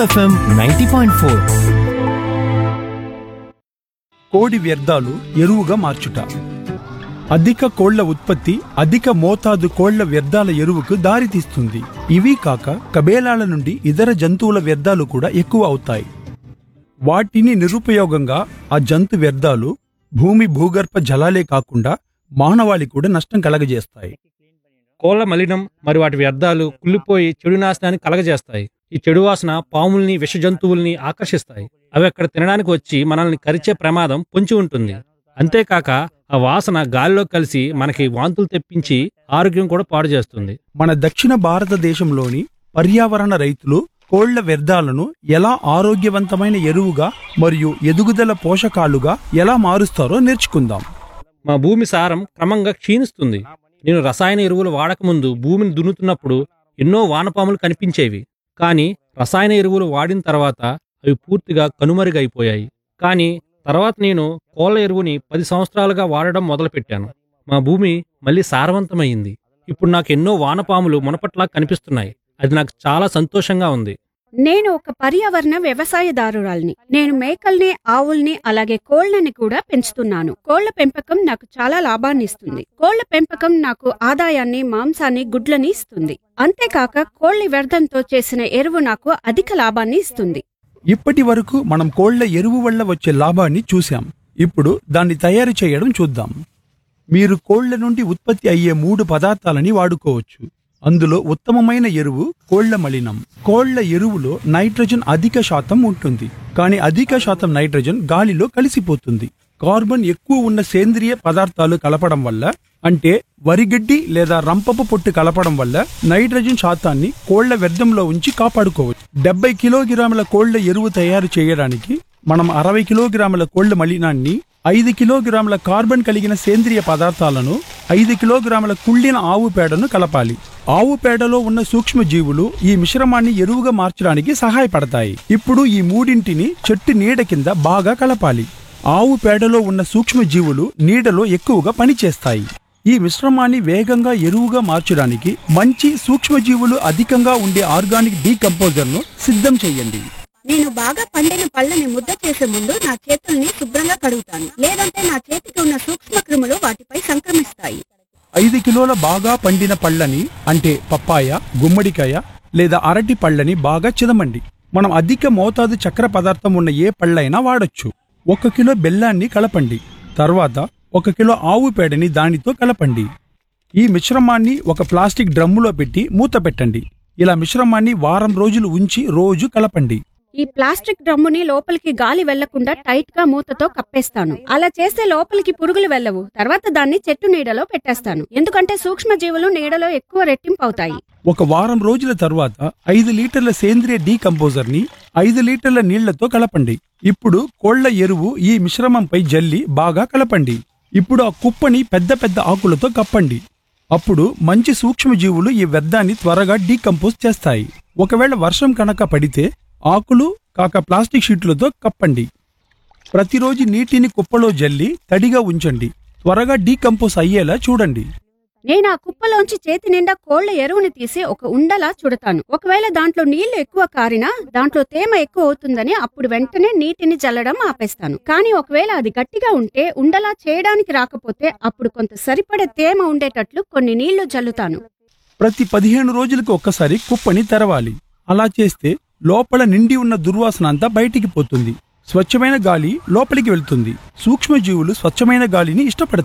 FM 90.4. కోడి వ్యర్థాలు ఎరువుగా మార్చుట. అధిక కోళ్ల ఉత్పత్తి అధిక మోతాదు కోళ్ల వ్యర్థాల ఎరువుకు దారితీస్తుంది. ఇవి కాక కబేలాల నుండి ఇతర జంతువుల వ్యర్థాలు కూడా ఎక్కువ అవుతాయి. వాటిని నిరుపయోగంగా ఆ జంతు వ్యర్థాలు భూమి భూగర్భ జలాలే కాకుండా మానవాళి కూడా నష్టం కలగజేస్తాయి. కోళ్ల మలినం మరియు వాటి వ్యర్థాలు కుళ్ళిపోయి చెడు నాశనాన్ని కలగజేస్తాయి. ఈ చెడు వాసన పాముల్ని విష జంతువుల్ని ఆకర్షిస్తాయి. అవి అక్కడ తినడానికి వచ్చి మనల్ని కరిచే ప్రమాదం పొంచి ఉంటుంది. అంతేకాక ఆ వాసన గాలిలో కలిసి మనకి వాంతులు తెప్పించి ఆరోగ్యం కూడా పాడు చేస్తుంది. మన దక్షిణ భారతదేశంలోని పర్యావరణ రైతులు కోళ్ల వ్యర్థాలను ఎలా ఆరోగ్యవంతమైన ఎరువుగా మరియు ఎదుగుదల పోషకాలుగా ఎలా మారుస్తారో నేర్చుకుందాం. మా భూమి సారం క్రమంగా క్షీణిస్తుంది. నేను రసాయన ఎరువులు వాడకముందు భూమిని దున్నుతున్నప్పుడు ఎన్నో వానపాములు కనిపించేవి. కానీ రసాయన ఎరువులు వాడిన తర్వాత అవి పూర్తిగా కనుమరుగైపోయాయి. కానీ తర్వాత నేను కోళ్ల ఎరువుని 10 సంవత్సరాలుగా వాడడం మొదలుపెట్టాను. మా భూమి మళ్ళీ సారవంతమైంది. ఇప్పుడు నాకు ఎన్నో వానపాములు మునపట్లా కనిపిస్తున్నాయి. అది నాకు చాలా సంతోషంగా ఉంది. నేను ఒక పర్యావరణ వ్యవసాయదారురాల్ని. నేను మేకల్ని, ఆవుల్ని, అలాగే కోళ్లని కూడా పెంచుతున్నాను. కోళ్ల పెంపకం నాకు చాలా లాభాన్ని ఇస్తుంది. కోళ్ల పెంపకం నాకు ఆదాయాన్ని, మాంసాన్ని, గుడ్లని ఇస్తుంది. అంతేకాక కోళ్ల వ్యర్థంతో చేసిన ఎరువు నాకు అధిక లాభాన్ని ఇస్తుంది. ఇప్పటి వరకు మనం కోళ్ల ఎరువు వల్ల వచ్చే లాభాన్ని చూశాం. ఇప్పుడు దాన్ని తయారు చేయడం చూద్దాం. మీరు కోళ్ల నుండి ఉత్పత్తి అయ్యే 3 పదార్థాలని వాడుకోవచ్చు. అందులో ఉత్తమమైన ఎరువు కోళ్ల మలినం. కోళ్ల ఎరువులో నైట్రోజన్ అధిక శాతం ఉంటుంది. కానీ అధిక శాతం నైట్రోజన్ గాలిలో కలిసిపోతుంది. కార్బన్ ఎక్కువ ఉన్న సేంద్రియ పదార్థాలు కలపడం వల్ల, అంటే వరిగడ్డి లేదా రంపపు పొట్టు కలపడం వల్ల నైట్రోజన్ శాతాన్ని కోళ్ల వ్యర్థంలో ఉంచి కాపాడుకోవచ్చు. 70 కిలోగ్రాముల కోళ్ల ఎరువు తయారు చేయడానికి మనం 60 కిలోగ్రాముల కోళ్ల మలినాన్ని, 5 కిలోగ్రాముల కార్బన్ కలిగిన సేంద్రియ పదార్థాలను, 5 కిలోగ్రాముల కుళ్ళిన ఆవు పేడను కలపాలి. ఆవు పేడలో ఉన్న సూక్ష్మజీవులు ఈ మిశ్రమాన్ని ఎరువుగా మార్చడానికి సహాయపడతాయి. ఇప్పుడు ఈ మూడింటిని చెట్టు నీడ కింద బాగా కలపాలి. ఆవు పేడలో ఉన్న సూక్ష్మజీవులు నీడలో ఎక్కువగా పనిచేస్తాయి. ఈ మిశ్రమాన్ని వేగంగా ఎరువుగా మార్చడానికి మంచి సూక్ష్మజీవులు అధికంగా ఉండే ఆర్గానిక్ డీకంపోజర్ను సిద్ధం చేయండి. నేను బాగా పండిన పళ్ళని ముద్ద చేసే ముందు నా చేతుల్ని శుభ్రంగా కడుగుతాను. లేదంటే నా చేతికి ఉన్న సూక్ష్మ క్రిములు వాటిపై సంక్రమిస్తాయి. 5 కిలోల బాగా పండిన పళ్ళని, అంటే పప్పాయ, గుమ్మడికాయ లేదా అరటి పళ్ళని బాగా చిదమండి. మనం అధిక మోతాదు చక్కెర పదార్థం ఉన్న ఏ పళ్ళైనా వాడొచ్చు. 1 కిలో బెల్లాన్ని కలపండి. తర్వాత 1 కిలో ఆవు పేడని దానితో కలపండి. ఈ మిశ్రమాన్ని ఒక ప్లాస్టిక్ డ్రమ్ములో పెట్టి మూత పెట్టండి. ఇలా మిశ్రమాన్ని వారం రోజులు ఉంచి రోజు కలపండి. ఈ ప్లాస్టిక్ డ్రమ్ముని లోపలికి గాలి వెళ్లకుండా టైట్ గా మూతతో కప్పేస్తాను. అలా చేస్తే లోపలికి పురుగులు వెళ్ళవు. తర్వాత దాన్ని చెట్టు నీడలో పెట్టేస్తాను. ఎందుకంటే సూక్ష్మజీవులు నీడలో ఎక్కువ రెట్టింపు అవుతాయి. ఒక వారం రోజుల తర్వాత 5 లీటర్ల సేంద్రియ డీకంపోజర్ ని 5 లీటర్ల నీళ్లతో కలపండి. ఇప్పుడు కోళ్ల ఎరువు ఈ మిశ్రమంపై జల్లి బాగా కలపండి. ఇప్పుడు ఆ కుప్పని పెద్ద పెద్ద ఆకులతో కప్పండి. అప్పుడు మంచి సూక్ష్మజీవులు ఈ వ్యర్థాన్ని త్వరగా డీకంపోజ్ చేస్తాయి. ఒకవేళ వర్షం కనుక పడితే ఆకులు కాక ప్లాస్టిక్ షీట్లతో కప్పండి. ప్రతిరోజు నీటిని కుప్పలో జల్లి తడిగా ఉంచండి. త్వరగా డీకంపోజ్ అయ్యేలా చూడండి. నేను ఆ కుప్పలోంచి చేతి నిండా కోళ్ల ఎరువుని తీసి ఒక ఉండలా చుడతాను. ఒకవేళ దాంట్లో నీళ్లు ఎక్కువ కారినా దాంట్లో తేమ ఎక్కువ అవుతుందని అప్పుడు వెంటనే నీటిని జల్లడం ఆపేస్తాను. కానీ ఒకవేళ అది గట్టిగా ఉంటే, ఉండలా చేయడానికి రాకపోతే అప్పుడు కొంత సరిపడే తేమ ఉండేటట్లు కొన్ని నీళ్లు జల్లుతాను. ప్రతి 15 రోజులకు ఒక్కసారి కుప్పని తెరవాలి. అలా చేస్తే లోపల నిండి ఉన్న దుర్వాసన అంతా బయటికి పోతుంది. స్వచ్ఛమైన గాలి లోపలికి వెళ్తుంది. సూక్ష్మజీవులు స్వచ్ఛమైన గాలిని ఇష్టపడతాయి.